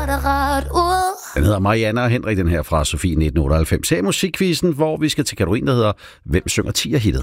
det rart ud. Den hedder Marianne og Henrik, den her fra Sofie 1998. Her er musikquizzen, hvor vi skal til kategorien, der hedder Hvem synger 10'er-hittet?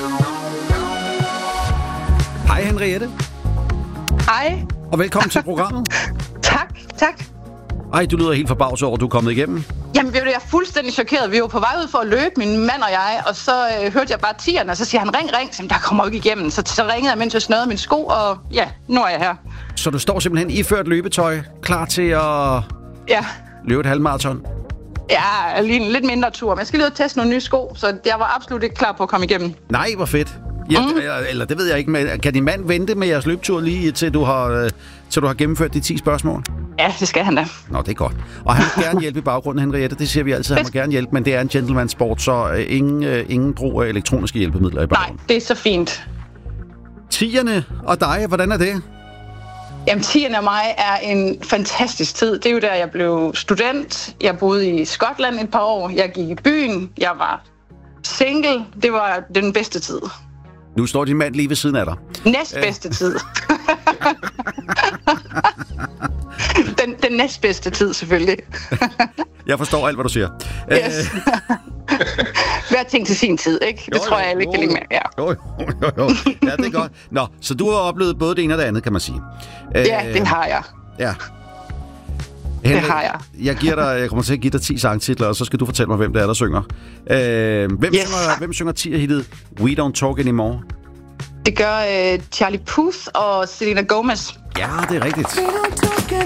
Hej Henriette. Hej. Og velkommen til programmet. Tak. Ej, du lyder helt forbavset over, at du er kommet igennem. Jamen, jeg er fuldstændig chokeret. Vi var på vej ud for at løbe, min mand og jeg, og så hørte jeg bare 10'erne, og så siger han, ring. Så der kommer jo ikke igennem. Så ringede jeg, mens jeg snørede min sko, og ja, nu er jeg her. Så du står simpelthen iført løbetøj, klar til at løbe et halvmarathon? Ja, lige en lidt mindre tur, men jeg skal lige ud og teste nogle nye sko, så jeg var absolut ikke klar på at komme igennem. Nej, hvor fedt. Ja, eller det ved jeg ikke, men kan din mand vente med jeres løbetur lige til du har gennemført de 10 spørgsmål? Ja, det skal han da. Nå, det er godt. Og han vil gerne hjælpe i baggrunden, Henriette. Det siger vi altid. Han må gerne hjælpe, men det er en gentleman-sport, så ingen brug af elektroniske hjælpemidler i baggrunden. Nej, det er så fint. 10'erne og dig, hvordan er det? Jamen, 10'erne og mig er en fantastisk tid. Det er jo der, jeg blev student. Jeg boede i Skotland et par år. Jeg gik i byen. Jeg var single. Det var den bedste tid. Nu står din mand lige ved siden af dig. Næstbedste tid. den næstbedste tid, selvfølgelig. Jeg forstår alt, hvad du siger. Yes. Hver ting til sin tid, ikke? Det tror jeg alle kan lide med. Ja. Jo. Ja, det er godt. Nå, så du har oplevet både det ene og det andet, kan man sige. Ja, det har jeg. Ja. Henrik, det har jeg. Jeg kommer til at give dig 10 sangtitler, og så skal du fortælle mig, hvem det er, der synger. Hvem synger 10'er-hittet We Don't Talk Anymore? Det gør Charlie Puth og Selena Gomez. Ja, det er rigtigt.